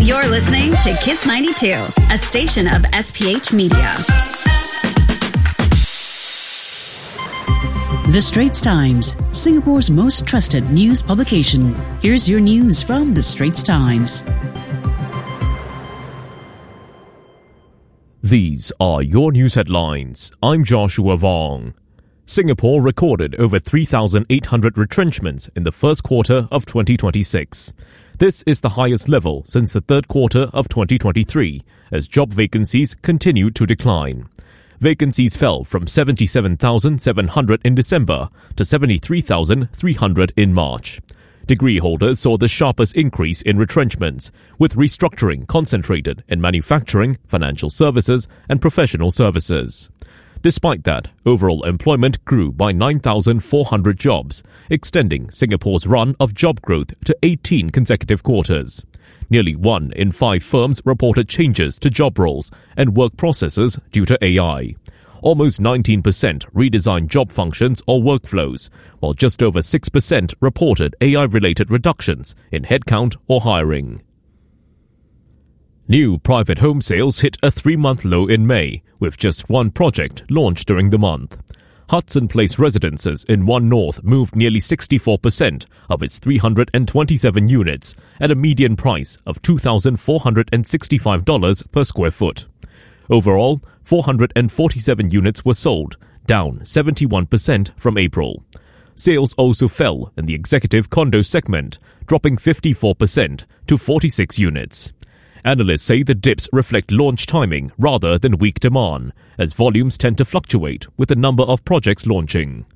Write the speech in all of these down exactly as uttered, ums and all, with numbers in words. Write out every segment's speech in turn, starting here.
You're listening to Kiss ninety-two, a station of S P H Media. The Straits Times, Singapore's most trusted news publication. Here's your news from The Straits Times. These are your news headlines. I'm Joshua Vong. Singapore recorded over three thousand eight hundred retrenchments in the first quarter of twenty twenty-six. This is the highest level since the third quarter of twenty twenty-three, as job vacancies continued to decline. Vacancies fell from seventy-seven thousand seven hundred in December to seventy-three thousand three hundred in March. Degree holders saw the sharpest increase in retrenchments, with restructuring concentrated in manufacturing, financial services, and professional services. Despite that, overall employment grew by nine thousand four hundred jobs, extending Singapore's run of job growth to eighteen consecutive quarters. Nearly one in five firms reported changes to job roles and work processes due to A I. Almost nineteen percent redesigned job functions or workflows, while just over six percent reported A I-related reductions in headcount or hiring. New private home sales hit a three-month low in May, with just one project launched during the month. Hudson Place Residences in One North moved nearly sixty-four percent of its three hundred twenty-seven units at a median price of two thousand four hundred sixty-five dollars per square foot. Overall, four hundred forty-seven units were sold, down seventy-one percent from April. Sales also fell in the executive condo segment, dropping fifty-four percent to forty-six units. Analysts say the dips reflect launch timing rather than weak demand, as volumes tend to fluctuate with the number of projects launching.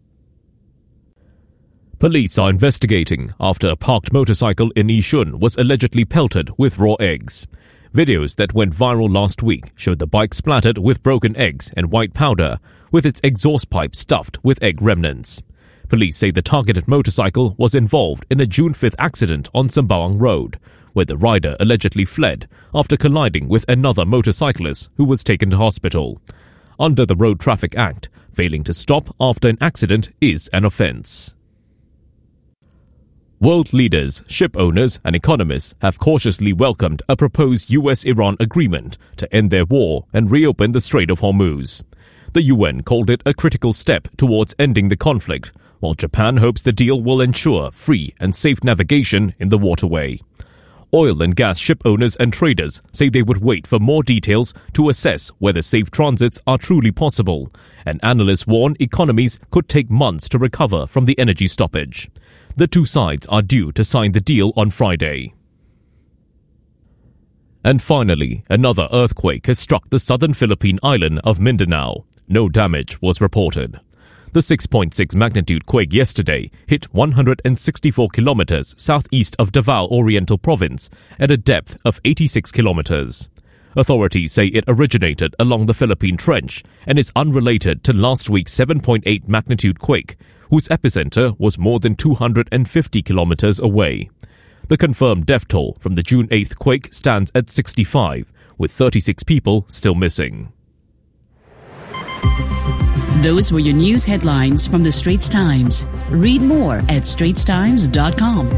Police are investigating after a parked motorcycle in Yishun was allegedly pelted with raw eggs. Videos that went viral last week showed the bike splattered with broken eggs and white powder, with its exhaust pipe stuffed with egg remnants. Police say the targeted motorcycle was involved in a June fifth accident on Sembawang Road, where the rider allegedly fled after colliding with another motorcyclist who was taken to hospital. Under the Road Traffic Act, failing to stop after an accident is an offence. World leaders, ship owners and economists have cautiously welcomed a proposed U S Iran agreement to end their war and reopen the Strait of Hormuz. The U N called it a critical step towards ending the conflict, while Japan hopes the deal will ensure free and safe navigation in the waterway. Oil and gas ship owners and traders say they would wait for more details to assess whether safe transits are truly possible, and analysts warn economies could take months to recover from the energy stoppage. The two sides are due to sign the deal on Friday. And finally, another earthquake has struck the southern Philippine island of Mindanao. No damage was reported. The six point six magnitude quake yesterday hit one hundred sixty-four kilometers southeast of Davao Oriental Province at a depth of eighty-six kilometers. Authorities say it originated along the Philippine Trench and is unrelated to last week's seven point eight magnitude quake, whose epicenter was more than two hundred fifty kilometers away. The confirmed death toll from the June eighth quake stands at sixty-five, with thirty-six people still missing. Those were your news headlines from The Straits Times. Read more at straits times dot com.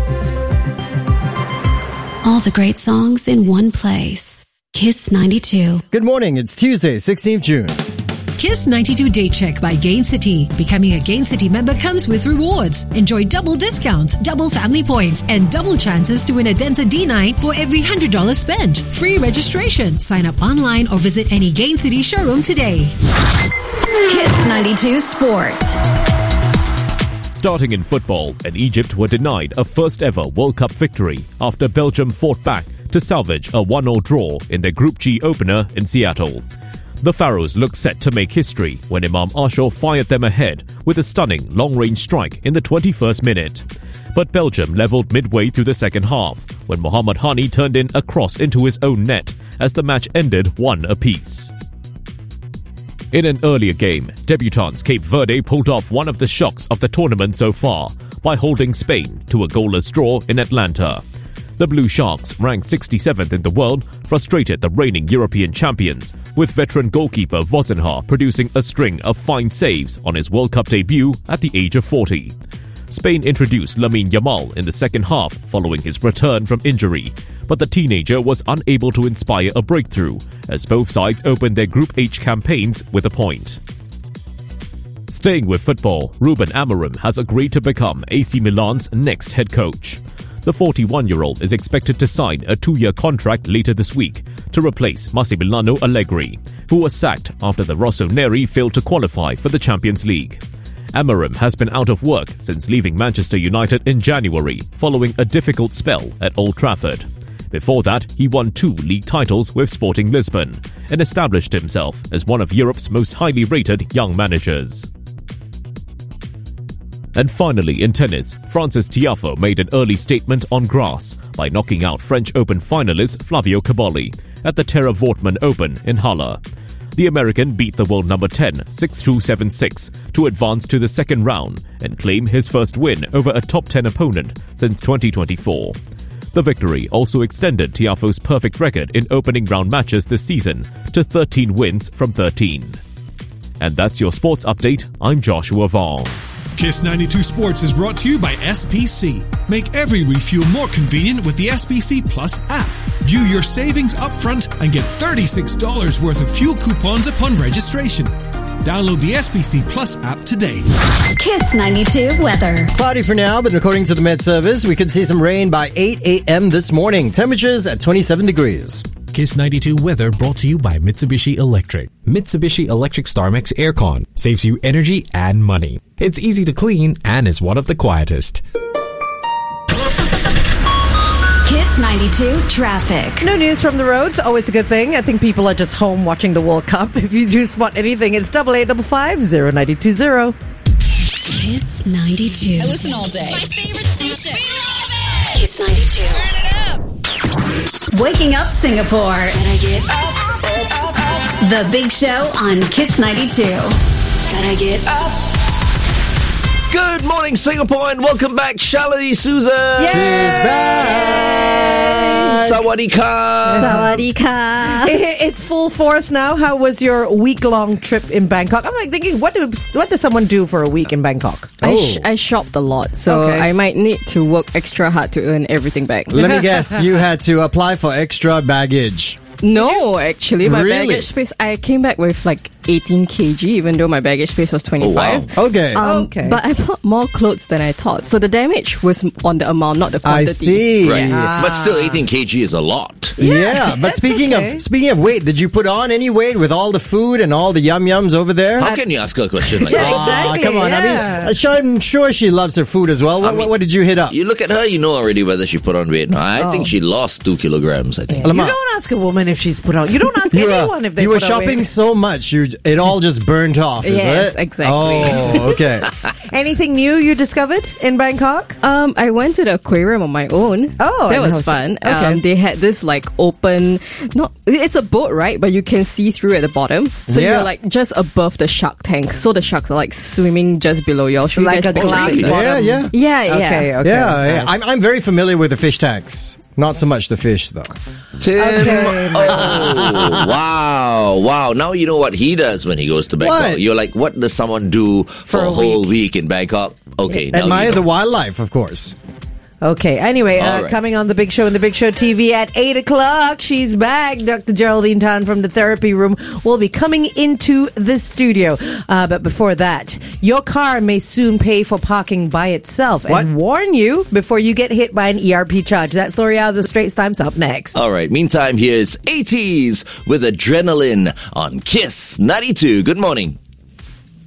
All the great songs in one place. Kiss ninety-two. Good morning. It's Tuesday, sixteenth of June. Kiss ninety-two Day Check by Gain City. Becoming a Gain City member comes with rewards. Enjoy double discounts, double family points, and double chances to win a Denza D nine for every one hundred dollars spent. Free registration. Sign up online or visit any Gain City showroom today. Kiss ninety-two Sports. Starting in football, and Egypt were denied a first-ever World Cup victory after Belgium fought back to salvage a one all draw in their Group G opener in Seattle. The Pharaohs looked set to make history when Imam Ashur fired them ahead with a stunning long-range strike in the twenty-first minute. But Belgium levelled midway through the second half when Mohamed Hani turned in a cross into his own net as the match ended one apiece. In an earlier game, debutants Cape Verde pulled off one of the shocks of the tournament so far by holding Spain to a goalless draw in Atlanta. The Blue Sharks, ranked sixty-seventh in the world, frustrated the reigning European champions, with veteran goalkeeper Vozinha producing a string of fine saves on his World Cup debut at the age of forty. Spain introduced Lamine Yamal in the second half following his return from injury, but the teenager was unable to inspire a breakthrough as both sides opened their Group H campaigns with a point. Staying with football, Ruben Amorim has agreed to become A C Milan's next head coach. The forty-one-year-old is expected to sign a two-year contract later this week to replace Massimiliano Allegri, who was sacked after the Rossoneri failed to qualify for the Champions League. Amorim has been out of work since leaving Manchester United in January following a difficult spell at Old Trafford. Before that, he won two league titles with Sporting Lisbon and established himself as one of Europe's most highly rated young managers. And finally, in tennis, Frances Tiafoe made an early statement on grass by knocking out French Open finalist Flavio Cobolli at the Terra Wortmann Open in Halle. The American beat the world number ten six two seven six to advance to the second round and claim his first win over a top ten opponent since twenty twenty-four. The victory also extended Tiafoe's perfect record in opening round matches this season to thirteen wins from thirteen. And that's your sports update. I'm Joshua Vong. Kiss ninety-two Sports is brought to you by S P C. Make every refuel more convenient with the S P C Plus app. View your savings upfront and get thirty-six dollars worth of fuel coupons upon registration. Download the S P C Plus app today. Kiss ninety-two weather. Cloudy for now, but according to the Met Service, we could see some rain by eight a.m. this morning. Temperatures at twenty-seven degrees. Kiss ninety-two weather brought to you by Mitsubishi Electric. Mitsubishi Electric StarMax Aircon saves you energy and money. It's easy to clean and is one of the quietest. Kiss ninety-two traffic. No news from the roads, always a good thing. I think people are just home watching the World Cup. If you do spot anything, it's double eight double five zero ninety two zero. Kiss ninety-two. I listen all day. My favorite station. We love it. Kiss ninety-two. Turn it up. Waking up Singapore. Gotta get up, up, up. The Big Show on Kiss ninety-two. Gotta get up. Good morning, Singapore, and welcome back, Shalini Souza. Yay! She's back. Sawadee ka. Sawadee ka. It's full force now. How was your week-long trip in Bangkok? I'm like thinking, what do, what does someone do for a week in Bangkok? I, Oh. sh- I shopped a lot, so Okay. I might need to work extra hard to earn everything back. Let me guess, you had to apply for extra baggage. No, actually, my Really? baggage space, I came back with like eighteen kilograms, even though my baggage space was twenty-five. Okay. Um, Okay. But I bought more clothes than I thought. So the damage was on the amount, not the I quantity. see. Right. Yeah. But still, eighteen kilograms is a lot. Yeah, but that's speaking okay. of speaking of weight, did you put on any weight with all the food and all the yum yums over there? How can you ask her a question like Yeah, that? exactly. Ah, come on. yeah. I mean, uh, sure- I'm sure she loves her food as well. What, I mean, what did you hit up? You look at her, you know already whether she put on weight. No, I Oh. think she lost two kilograms, I think. You Alamak. don't ask a woman if she's put on. You don't ask You were- anyone if they you were put on shopping weight. so much, you it all just burnt off. Is Yes, it? exactly. Oh, okay. Anything new you discovered in Bangkok? Um, I went to the aquarium on my own. Oh, that and was how's fun. it? Okay. Um, they had this like open, not it's a boat, right? But you can see through at the bottom, so Yeah. you're like just above the shark tank. So the sharks are like swimming just below you. I'll show Like you a guys glass pictures. bottom. Yeah, yeah. Yeah, yeah. Okay, okay. Yeah, yeah. Nice. I'm I'm very familiar with the fish tanks. Not so much the fish though. Tim. Okay. Oh, wow. Wow. Now you know what he does when he goes to Bangkok. What? You're like, what does someone do for, For a a whole week. week in Bangkok? Okay. now Admire you the know. wildlife, of course. Okay, anyway, uh, All right. coming on The Big Show and The Big Show T V at eight o'clock, she's back. Doctor Geraldine Tan from the therapy room will be coming into the studio. Uh, but before that, your car may soon pay for parking by itself What? and warn you before you get hit by an E R P charge. That story out of the Straits Times up next. All right. Meantime, here's eighties with Adrenaline on Kiss ninety-two. Good morning.